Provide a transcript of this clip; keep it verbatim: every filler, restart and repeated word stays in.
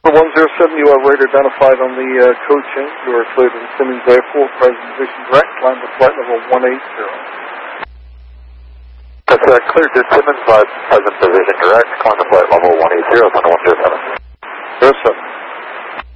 For one zero seven, you are rate identified on the uh, code change. You are cleared to the Simmons Airport, present position direct, climb to flight level one eighty. That's uh, cleared to Simmons, uh, present position direct, climb to flight level one eighty, Thunder one zero seven. zero seven.